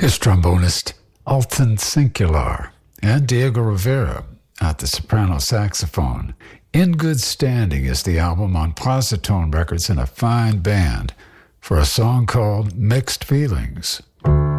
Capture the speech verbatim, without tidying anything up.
Here's trombonist Alton Sincular and Diego Rivera at the soprano saxophone. In Good Standing is the album on Positone Records, and a fine band for a song called Mixed Feelings.